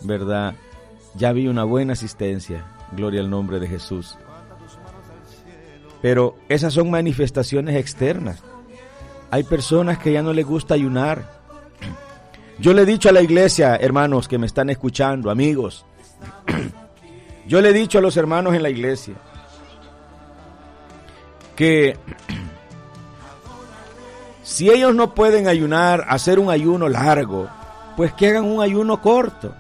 ¿verdad? Ya vi una buena asistencia, gloria al nombre de Jesús. Pero esas son manifestaciones externas. Hay personas que ya no les gusta ayunar. Yo le he dicho a la iglesia, hermanos que me están escuchando, amigos, yo le he dicho a los hermanos en la iglesia que si ellos no pueden ayunar, hacer un ayuno largo, pues que hagan un ayuno corto.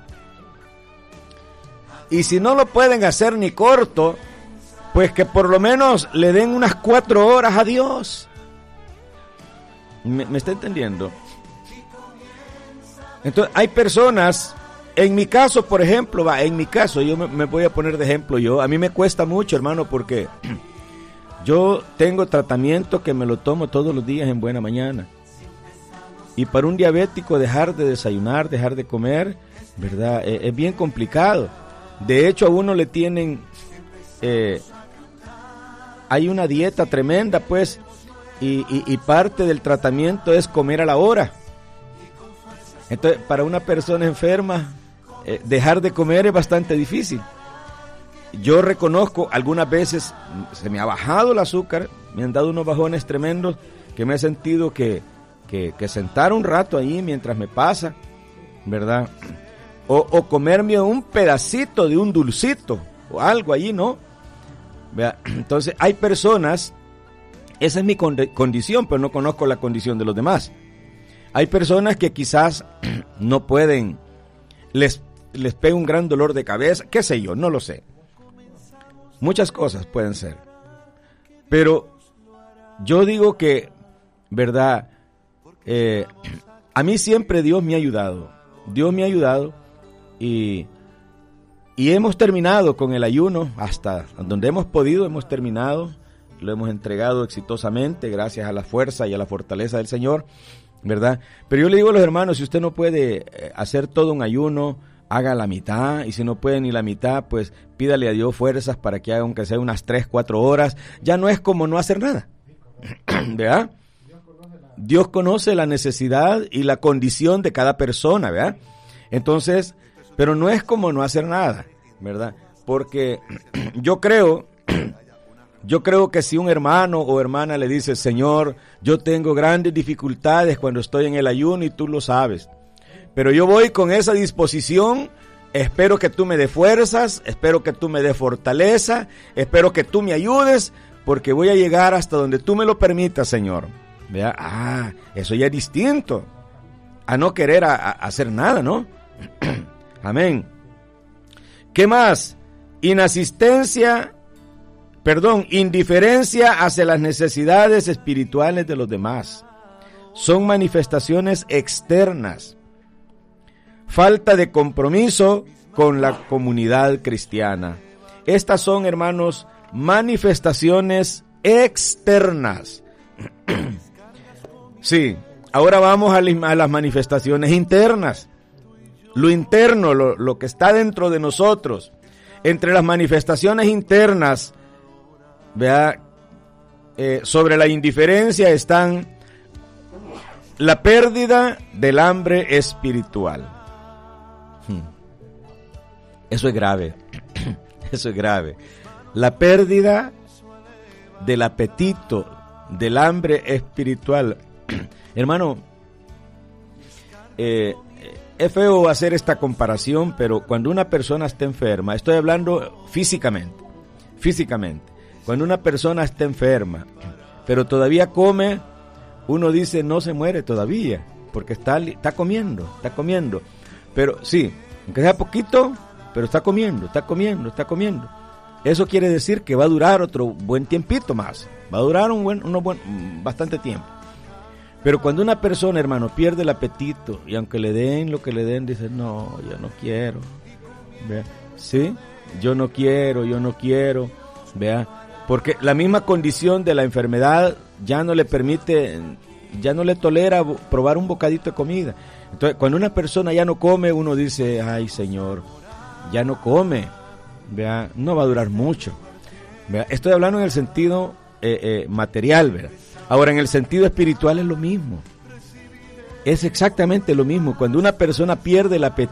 Y si no lo pueden hacer ni corto, pues que por lo menos le den unas 4 horas a Dios. ¿Me está entendiendo? Entonces, hay personas, en mi caso, por ejemplo, yo me voy a poner de ejemplo yo. A mí me cuesta mucho, hermano, porque yo tengo tratamiento que me lo tomo todos los días en buena mañana. Y para un diabético dejar de desayunar, dejar de comer, ¿verdad? Es bien complicado. De hecho, a uno le tienen, hay una dieta tremenda, pues, y parte del tratamiento es comer a la hora. Entonces, para una persona enferma, dejar de comer es bastante difícil. Yo reconozco, algunas veces se me ha bajado el azúcar, me han dado unos bajones tremendos, que me he sentido que sentar un rato ahí mientras me pasa, ¿verdad? O comerme un pedacito de un dulcito, o algo allí, ¿no? ¿Vea? Entonces, hay personas, esa es mi condición, pero no conozco la condición de los demás. Hay personas que quizás no pueden, les pega un gran dolor de cabeza, qué sé yo, no lo sé. Muchas cosas pueden ser. Pero yo digo que, ¿verdad? A mí siempre Dios me ha ayudado. Dios me ha ayudado y hemos terminado con el ayuno hasta donde hemos podido, hemos terminado. Lo hemos entregado exitosamente gracias a la fuerza y a la fortaleza del Señor, ¿verdad? Pero yo le digo a los hermanos, si usted no puede hacer todo un ayuno, haga la mitad, y si no puede ni la mitad, pues pídale a Dios fuerzas para que haga aunque sea unas 3-4 horas. Ya no es como no hacer nada, ¿verdad? Dios conoce la necesidad y la condición de cada persona, ¿verdad? Entonces, pero no es como no hacer nada, ¿verdad? Porque yo creo que si un hermano o hermana le dice, Señor, yo tengo grandes dificultades cuando estoy en el ayuno y tú lo sabes, pero yo voy con esa disposición, espero que tú me des fuerzas, espero que tú me des fortaleza, espero que tú me ayudes, porque voy a llegar hasta donde tú me lo permitas, Señor. ¿Vea? Eso ya es distinto a no querer hacer nada, ¿no? Amén. ¿Qué más? Indiferencia hacia las necesidades espirituales de los demás. Son manifestaciones externas. Falta de compromiso con la comunidad cristiana. Estas son, hermanos, manifestaciones externas. Sí, ahora vamos a las manifestaciones internas. Lo interno, lo que está dentro de nosotros. Entre las manifestaciones internas, vea, sobre la indiferencia están la pérdida del hambre espiritual. Eso es grave. Eso es grave. La pérdida del apetito, del hambre espiritual. Hermano, es feo hacer esta comparación, pero cuando una persona está enferma, estoy hablando físicamente, cuando una persona está enferma, pero todavía come, uno dice no se muere todavía, porque está comiendo, pero sí, aunque sea poquito, pero está comiendo. Eso quiere decir que va a durar otro buen tiempito más, va a durar bastante tiempo. Pero cuando una persona, hermano, pierde el apetito, y aunque le den lo que le den, dice, no, yo no quiero, ¿vea? ¿Sí? Yo no quiero, ¿vea? Porque la misma condición de la enfermedad ya no le permite, ya no le tolera probar un bocadito de comida. Entonces, cuando una persona ya no come, uno dice, ay, Señor, ya no come, ¿vea? No va a durar mucho, ¿vea? Estoy hablando en el sentido material, ¿verdad? Ahora, en el sentido espiritual es lo mismo. Es exactamente lo mismo. Cuando una persona pierde el apetito,